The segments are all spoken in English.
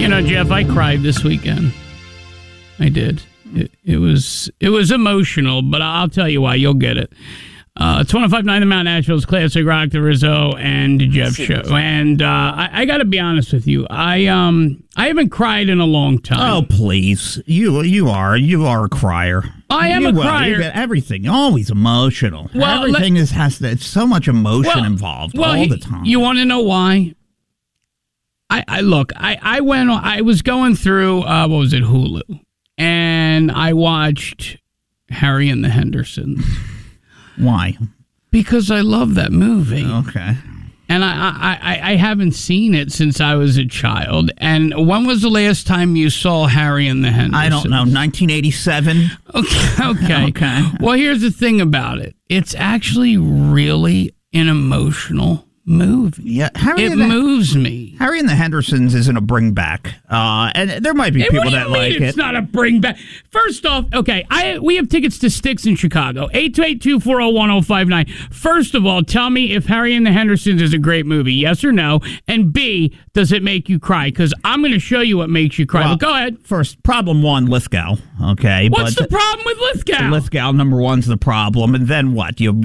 You know, Jeff, I cried this weekend. I did. It was emotional, but I'll tell you why. You'll get it. It's 105.9 The Mount, Nashville's classic rock, the Rizzo and Jeff show. And I got to be honest with you. I haven't cried in a long time. Oh, please. You are a crier. I am a crier. Everything, always emotional. Well, everything it's so much emotion involved all the time. You want to know why? I was going through, what was it, Hulu, and I watched Harry and the Hendersons. Why? Because I love that movie. Okay. And I haven't seen it since I was a child. And when was the last time you saw Harry and the Hendersons? I don't know, 1987? Okay. Well, here's the thing about it. It's actually really an emotional movie. Yeah, it moves me. Harry and the Hendersons isn't a bring back, and there might be people that like it. It's not a bring back. First off, okay, we have tickets to Styx in Chicago. 828-240-1059. First of all, tell me if Harry and the Hendersons is a great movie. Yes or no? And B, does it make you cry? Because I'm going to show you what makes you cry. Well, but go ahead. First, problem one, Lithgow. Okay, what's the problem with Lithgow? Lithgow, number one's the problem, and then what? You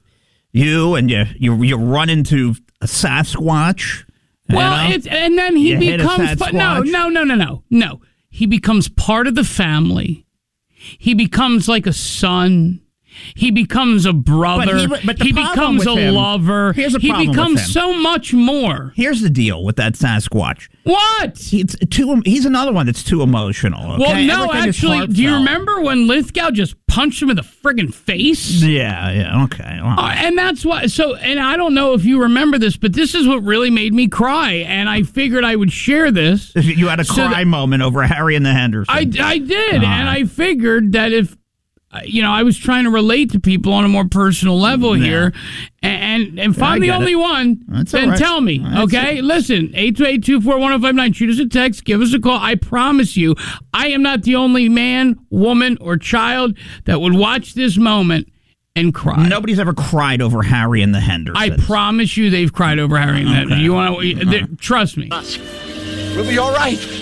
run into a Sasquatch. Well, and then he becomes no. He becomes part of the family. He becomes like a son. He becomes a brother. But he becomes a lover. Here's a he problem becomes with him. so much more. Here's the deal with that Sasquatch. What? He's another one that's too emotional. Okay? Well, no, actually, do you remember when Lithgow just punched him in the friggin' face? Yeah, okay. Well. And that's why. So, and I don't know if you remember this, but this is what really made me cry, and I figured I would share this. You had a cry moment over Harry and the Hendersons. I did, and I figured that if. I was trying to relate to people on a more personal level here, and if I'm the only one, then tell me, okay? Listen, 828-241-1059, shoot us a text, give us a call. I promise you, I am not the only man, woman, or child that would watch this moment and cry. Nobody's ever cried over Harry and the Hendersons. I promise you they've cried over Harry and the Hendersons. You want to trust me. We'll be all right.